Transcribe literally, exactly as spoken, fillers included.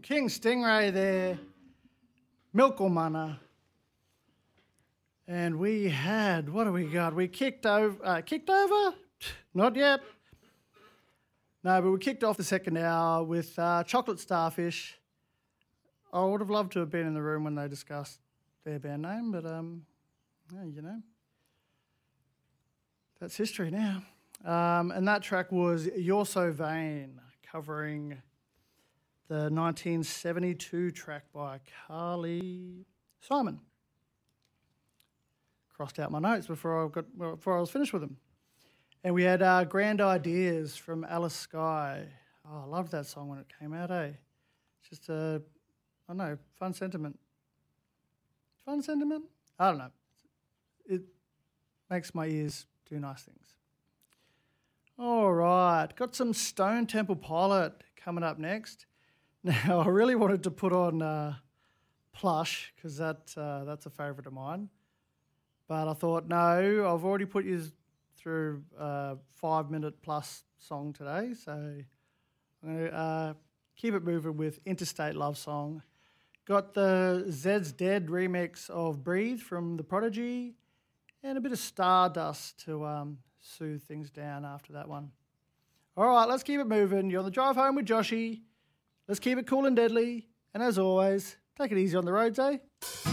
King Stingray there, Milk or Mana. And we had, what do we got? We kicked over, uh, kicked over? Not yet. No, but we kicked off the second hour with uh, Chocolate Starfish. I would have loved to have been in the room when they discussed their band name, but, um, yeah, you know, that's history now. Um, and that track was You're So Vain, covering the nineteen seventy-two track by Carly Simon. Crossed out my notes before I got before I was finished with them. And we had uh, Grand Ideas from Alice Skye. Oh, I loved that song when it came out, eh? Just a, I don't know, fun sentiment. Fun sentiment? I don't know. It makes my ears do nice things. All right, got some Stone Temple Pilot coming up next. Now, I really wanted to put on uh, Plush because that uh, that's a favourite of mine. But I thought, no, I've already put you through a five-minute plus song today, so I'm going to uh, keep it moving with Interstate Love Song. Got the Zed's Dead remix of Breathe from The Prodigy and a bit of Stardust to um, soothe things down after that one. All right, let's keep it moving. You're on the drive home with Joshy. Let's keep it cool and deadly. And as always, take it easy on the roads, eh?